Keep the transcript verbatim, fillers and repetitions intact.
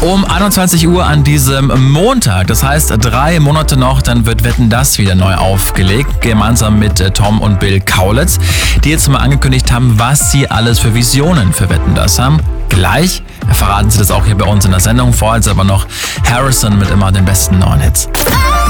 Um einundzwanzig Uhr an diesem Montag, das heißt drei Monate noch, dann wird Wetten, dass wieder neu aufgelegt, gemeinsam mit äh, Tom und Bill Kaulitz, die jetzt mal angekündigt haben, was sie alles für Visionen für Wetten, dass haben. Gleich verraten sie das auch hier bei uns in der Sendung, vorher jetzt aber noch Harrison mit immer den besten neuen Hits.